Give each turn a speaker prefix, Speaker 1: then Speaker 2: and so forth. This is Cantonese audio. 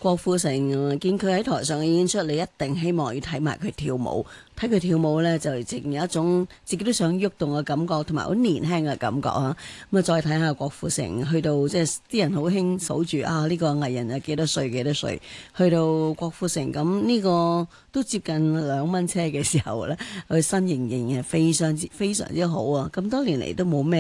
Speaker 1: 郭富城見佢喺台上嘅演出，你一定希望要睇埋佢跳舞。睇佢跳舞呢，就淨有一種自己都想喐動嘅感覺，同埋好年輕嘅感覺啊！咁啊，再睇下郭富城，去到即係啲人好興數住啊，呢個藝人啊幾多歲幾多歲，去到郭富城咁呢個都接近2蚊車嘅時候呢，佢身形仍然係非常之好啊！咁多年嚟都冇咩